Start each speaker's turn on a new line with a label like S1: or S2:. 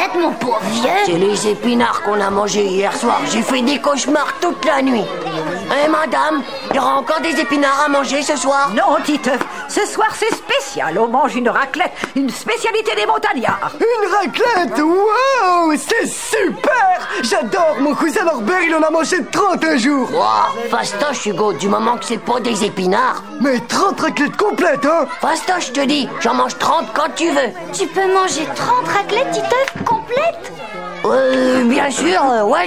S1: raclette, mon pauvre vieux.
S2: C'est les épinards qu'on a mangés hier soir. J'ai fait des cauchemars toute la nuit. Madame, il y aura encore des épinards à manger ce soir?
S3: Non, Titeuf, ce soir c'est spécial. On mange une raclette, une spécialité des montagnards.
S4: Une raclette? Wow, c'est super! J'adore, mon cousin Norbert, il en a mangé 30 un jour.
S2: Wow, fastoche, Hugo, du moment que c'est pas des épinards.
S4: Mais 30 raclettes complètes, hein?
S2: Fastoche, je te dis, j'en mange 30 quand tu veux.
S1: Tu peux manger 30 raclettes, Titeuf, complètes?
S2: Bien sûr, ouais,